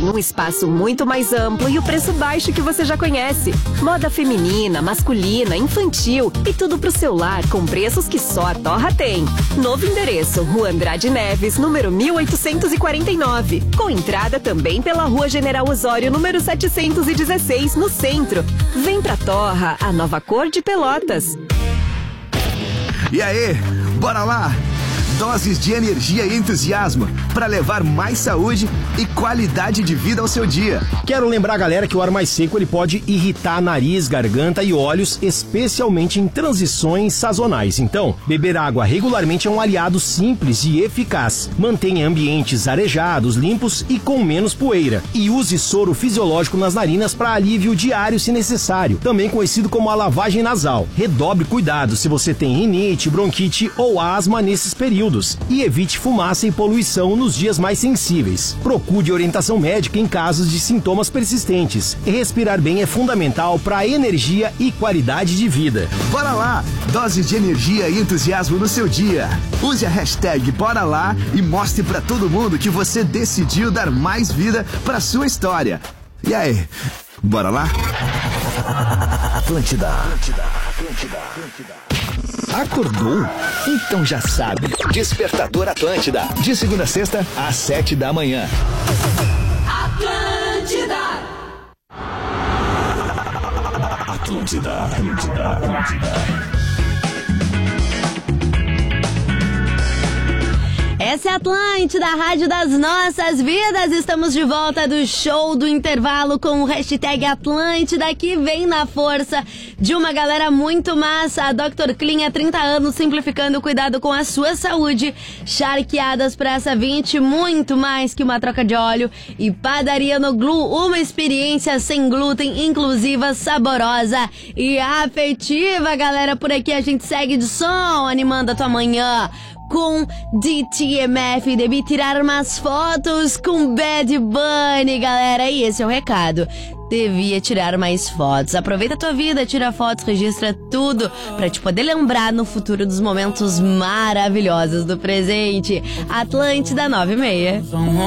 tem um espaço muito mais amplo e o preço baixo que você já conhece. Moda feminina, masculina, infantil e tudo pro seu lar com preços que só a Torra tem. Novo endereço, Rua Andrade Neves, número 1849. Com entrada também pela Rua General Osório, número 716, no centro. Vem pra Torra, a nova cor de Pelotas. E aí, bora lá? Doses de energia e entusiasmo para levar mais saúde e qualidade de vida ao seu dia. Quero lembrar, galera, que o ar mais seco ele pode irritar nariz, garganta e olhos, especialmente em transições sazonais. Então, beber água regularmente é um aliado simples e eficaz. Mantenha ambientes arejados, limpos e com menos poeira. E use soro fisiológico nas narinas para alívio diário se necessário, também conhecido como a lavagem nasal. Redobre cuidado se você tem rinite, bronquite ou asma nesses períodos. E evite fumaça e poluição nos dias mais sensíveis. Procure orientação médica em casos de sintomas persistentes. E respirar bem é fundamental para energia e qualidade de vida. Bora lá! Doses de energia e entusiasmo no seu dia. Use a hashtag Bora Lá e mostre para todo mundo que você decidiu dar mais vida para sua história. E aí, bora lá? Atlântida. Acordou? Então já sabe. Despertador Atlântida. De segunda a sexta, às 7 da manhã. Atlântida. Essa é a Atlântida, a rádio das nossas vidas. Estamos de volta do show do intervalo com o hashtag Atlântida, que vem na força de uma galera muito massa. A Dr. Clean há 30 anos simplificando o cuidado com a sua saúde. Charqueadas Praça 20, muito mais que uma troca de óleo. E Padaria no Glu, uma experiência sem glúten, inclusiva, saborosa e afetiva. Galera, por aqui a gente segue de som, animando a tua manhã com DTMF. Devi tirar umas fotos com Bad Bunny, galera. E esse é o recado. Devia tirar mais fotos. Aproveita a tua vida, tira fotos, registra tudo pra te poder lembrar no futuro dos momentos maravilhosos do presente. Atlântida 96.